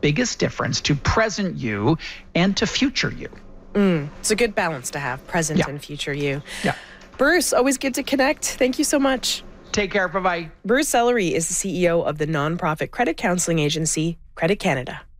biggest difference to present you and to future you. It's a good balance to have, present and future you. Yeah. Bruce, always good to connect. Thank you so much. Take care. Bye-bye. Bruce Sellery is the CEO of the nonprofit credit counseling agency, Credit Canada.